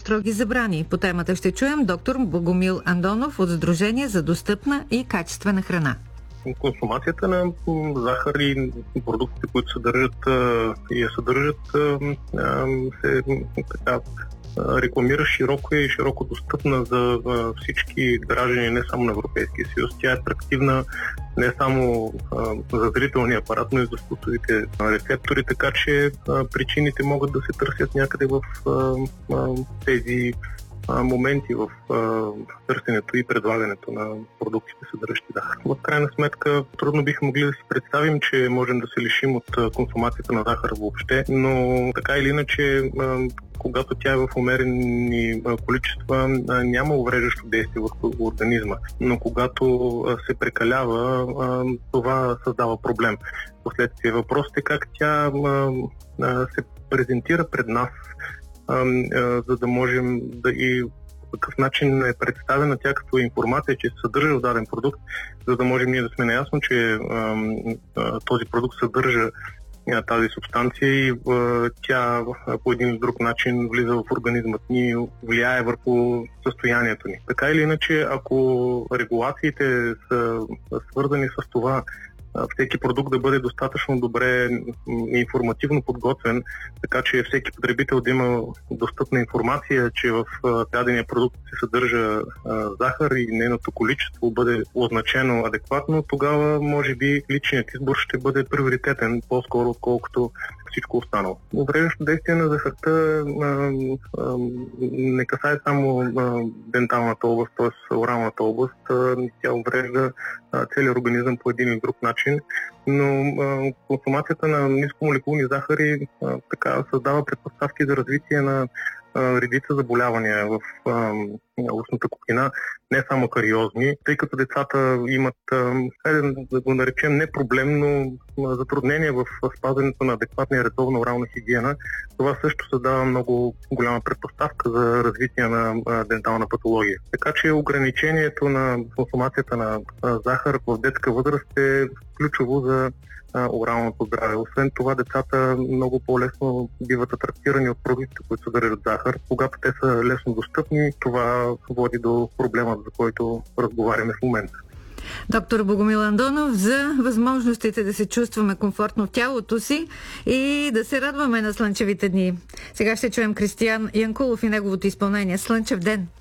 по-строги забрани. По темата ще чуем доктор Богомил Андонов от Сдружение за достъпна и качествена храна. Консумацията на захар и продуктите, които я съдържат, се така рекламира широко и широко достъпна за всички граждани, не само на Европейския съюз. Тя е атрактивна не само за зрителния апарат, но и за вкусовите рецептори, така че причините могат да се търсят някъде в тези моменти в търсенето и предлагането на продуктите, съдържащи захар. В крайна сметка трудно бихме могли да си представим, че можем да се лишим от консумацията на захар въобще, но така или иначе, когато тя е в умерени количества, няма увреждащо действие върху организма. Но когато се прекалява, това създава проблем. Последствие въпросът е как тя се презентира пред нас, за да можем да и по какъв начин е представена тя като информация, че се съдържа в даден продукт, за да можем ние да сме наясно, че този продукт съдържа тази субстанция и тя по един или друг начин влиза в организмът ни и влияе върху състоянието ни. Така или иначе, ако регулациите са свързани с това всеки продукт да бъде достатъчно добре информативно подготвен, така че всеки потребител да има достъпна информация, че в дадения продукт се съдържа захар и нейното количество бъде означено адекватно, тогава може би личният избор ще бъде приоритетен по-скоро, отколкото всичко останало. Увреждащо действие на захарта не касае само денталната област, т.е. оралната област. Тя уврежда целият организъм по един или друг начин, но консумацията на нискомолекулни захари така създава предпоставки за развитие на редица заболявания в устната кухина, не само кариозни, тъй като децата имат, да го наречем, не проблем, но затруднения в спазването на адекватна и редовна орална хигиена. Това също създава много голяма предпоставка за развитие на дентална патология. Така че ограничението на консумацията на захар в детска възраст е ключово за оралното здраве. Освен това, децата много по-лесно биват атрактирани от продуктите, които съдържат захар. Когато те са лесно достъпни, това води до проблема, за който разговаряме в момента. Доктор Богомил Андонов, за възможностите да се чувстваме комфортно в тялото си и да се радваме на слънчевите дни. Сега ще чуем Кристиян Янкулов и неговото изпълнение "Слънчев ден".